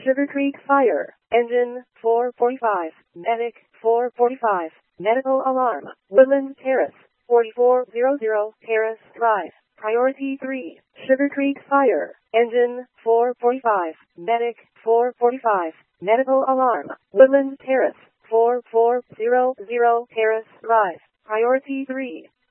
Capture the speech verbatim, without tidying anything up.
Sugar Creek Fire. Engine, four forty-five. Medic, four forty-five. Medical alarm. Woodland Terrace, forty-four hundred Terrace Drive. Priority three. Sugar Creek Fire. Engine, four forty-five. Medic, four forty-five. Medical alarm. Woodland Terrace, four four hundred Terrace Drive. Priority three.